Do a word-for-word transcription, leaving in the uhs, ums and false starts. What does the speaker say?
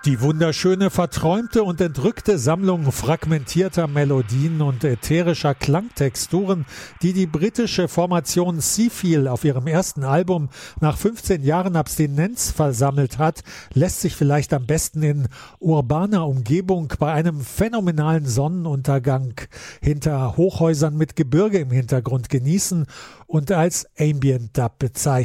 Die wunderschöne, verträumte und entrückte Sammlung fragmentierter Melodien und ätherischer Klangtexturen, die die britische Formation Seafield auf ihrem ersten Album nach fünfzehn Jahren Abstinenz versammelt hat, lässt sich vielleicht am besten in urbaner Umgebung bei einem phänomenalen Sonnenuntergang hinter Hochhäusern mit Gebirge im Hintergrund genießen und als Ambient Dub bezeichnen.